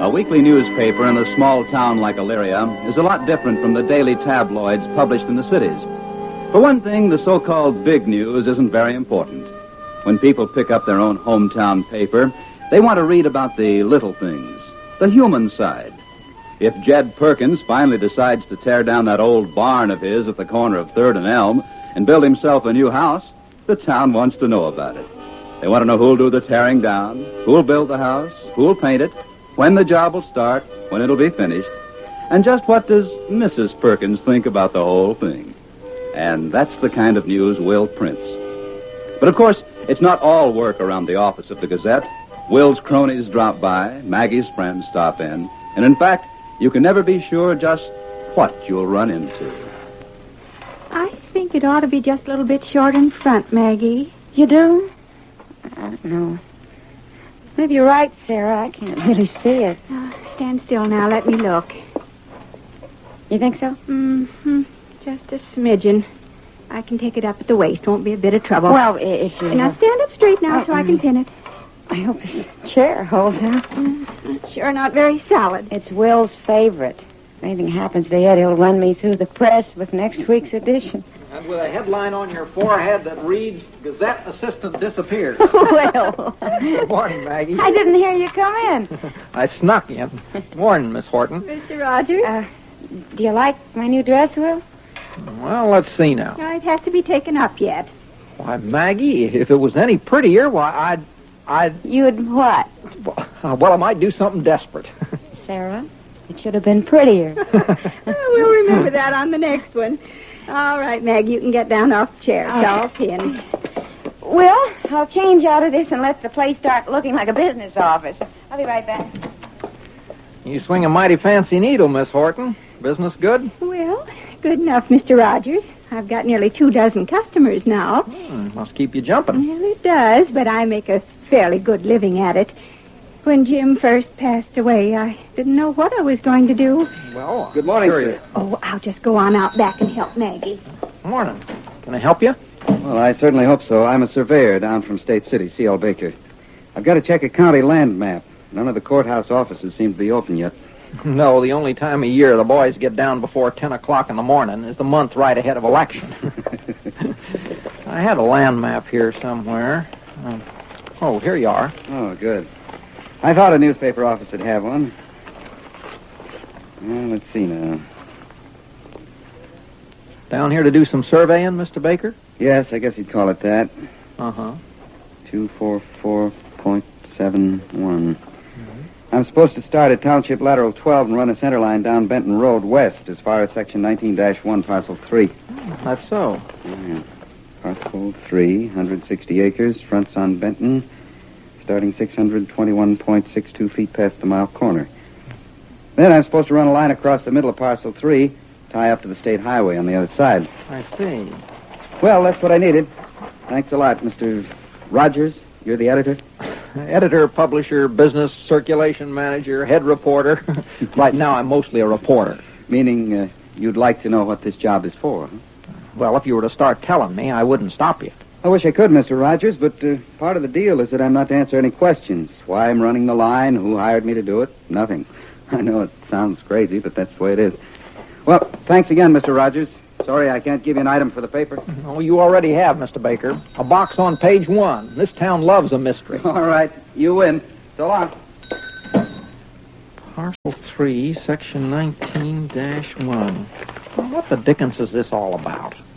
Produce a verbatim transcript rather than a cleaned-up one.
A weekly newspaper in a small town like Elyria is a lot different from the daily tabloids published in the cities. For one thing, the so-called big news isn't very important. When people pick up their own hometown paper, they want to read about the little things, the human side. If Jed Perkins finally decides to tear down that old barn of his at the corner of third and Elm and build himself a new house, the town wants to know about it. They want to know who'll do the tearing down, who'll build the house, who'll paint it, when the job will start, when it'll be finished, and just what does Missus Perkins think about the whole thing. And that's the kind of news Will prints. But of course, it's not all work around the office of the Gazette. Will's cronies drop by, Maggie's friends stop in, and in fact, you can never be sure just what you'll run into. I think it ought to be just a little bit short in front, Maggie. You do? I don't know. Maybe you're right, Sarah. I can't really see it. Uh, stand still now. Let me look. You think so? Mm-hmm. Just a smidgen. I can take it up at the waist. Won't be a bit of trouble. Well, if you... Now stand up straight now oh, so I can pin it. I hope this chair holds up. Mm, sure not very solid. It's Will's favorite. If anything happens to it, he'll run me through the press with next week's edition. And with a headline on your forehead that reads, Gazette Assistant Disappears. Well. Good morning, Maggie. I didn't hear you come in. I snuck in. Morning, Miss Horton. Mister Rogers? Uh, do you like my new dress, Will? Well, let's see now. No, it has to be taken up yet. Why, Maggie, if it was any prettier, why, I'd... I'd... You'd what? Well, I might do something desperate. Sarah, it should have been prettier. We'll remember that on the next one. All right, Mag, you can get down off the chair. It's all pinned. Well, I'll change out of this and let the place start looking like a business office. I'll be right back. You swing a mighty fancy needle, Miss Horton. Business good? Well, good enough, Mister Rogers. I've got nearly two dozen customers now. Hmm, must keep you jumping. Well, it does, but I make a fairly good living at it. When Jim first passed away, I didn't know what I was going to do. Well, good morning, sure sir. you... Oh, I'll just go on out back and help Maggie. Morning. Can I help you? Well, I certainly hope so. I'm a surveyor down from State City, C L Baker. I've got to check a county land map. None of the courthouse offices seem to be open yet. No, the only time of year the boys get down before ten o'clock in the morning is the month right ahead of election. I had a land map here somewhere. Uh, oh, here you are. Oh, good. I thought a newspaper office would have one. Well, let's see now. Down here to do some surveying, Mister Baker? Yes, I guess you'd call it that. Uh-huh. two forty-four point seven one. Mm-hmm. I'm supposed to start at Township Lateral twelve and run a center line down Benton Road west as far as Section nineteen dash one, Parcel three. Oh, that's so. Yeah. Parcel three, one hundred sixty acres, fronts on Benton, starting six hundred twenty-one point six two feet past the mile corner. Then I'm supposed to run a line across the middle of Parcel three, tie up to the state highway on the other side. I see. Well, that's what I needed. Thanks a lot, Mister Rogers. You're the editor? Editor, publisher, business circulation manager, head reporter. Right now, I'm mostly a reporter. Meaning uh, you'd like to know what this job is for, huh? Well, if you were to start telling me, I wouldn't stop you. I wish I could, Mister Rogers, but uh, part of the deal is that I'm not to answer any questions. Why I'm running the line, who hired me to do it, nothing. I know it sounds crazy, but that's the way it is. Well, thanks again, Mister Rogers. Sorry I can't give you an item for the paper. Oh, you already have, Mister Baker. A box on page one. This town loves a mystery. All right, you win. So long. Parcel three, section nineteen dash one. Well, what the dickens is this all about?